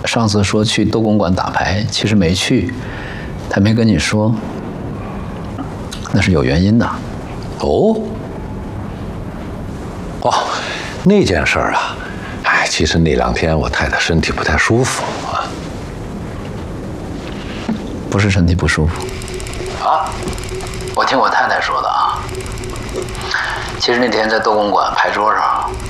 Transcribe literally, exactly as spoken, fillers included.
上次说去斗公馆打牌，其实没去，他没跟你说，那是有原因的。 哦，哦，那件事儿啊，哎，其实那两天我太太身体不太舒服啊。 不是身体不舒服啊，我听我太太说的啊。其实那天在斗公馆牌桌上，